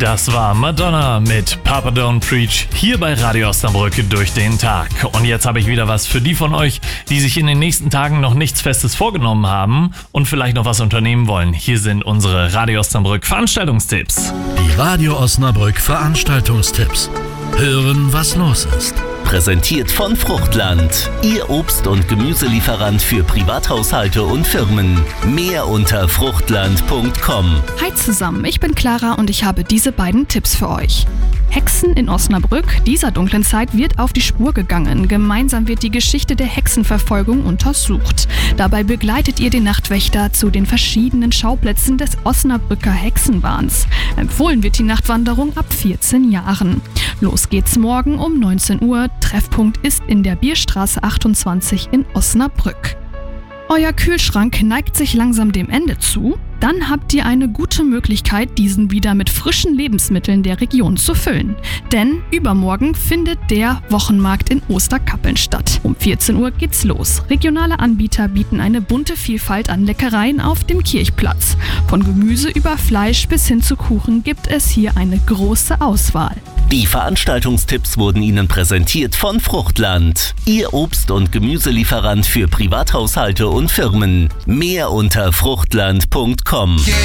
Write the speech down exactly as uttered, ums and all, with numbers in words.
Das war Madonna mit Papa Don't Preach hier bei Radio Osnabrück durch den Tag. Und jetzt habe ich wieder was für die von euch, die sich in den nächsten Tagen noch nichts Festes vorgenommen haben und vielleicht noch was unternehmen wollen. Hier sind unsere Radio Osnabrück Veranstaltungstipps. Die Radio Osnabrück Veranstaltungstipps. Hören, was los ist. Präsentiert von Fruchtland, Ihr Obst- und Gemüselieferant für Privathaushalte und Firmen. Mehr unter fruchtland punkt com. Hi zusammen, ich bin Clara und ich habe diese beiden Tipps für euch. Hexen in Osnabrück, dieser dunklen Zeit wird auf die Spur gegangen. Gemeinsam wird die Geschichte der Hexenverfolgung untersucht. Dabei begleitet ihr den Nachtwächter zu den verschiedenen Schauplätzen des Osnabrücker Hexenwahns. Empfohlen wird die Nachtwanderung ab vierzehn Jahren. Los geht's morgen um neunzehn Uhr. Treffpunkt ist in der Bierstraße achtundzwanzig in Osnabrück. Euer Kühlschrank neigt sich langsam dem Ende zu? Dann habt ihr eine gute Möglichkeit, diesen wieder mit frischen Lebensmitteln der Region zu füllen. Denn übermorgen findet der Wochenmarkt in Osterkappeln statt. Um vierzehn Uhr geht's los. Regionale Anbieter bieten eine bunte Vielfalt an Leckereien auf dem Kirchplatz. Von Gemüse über Fleisch bis hin zu Kuchen gibt es hier eine große Auswahl. Die Veranstaltungstipps wurden Ihnen präsentiert von Fruchtland, Ihr Obst- und Gemüselieferant für Privathaushalte und Firmen. Mehr unter fruchtland punkt com.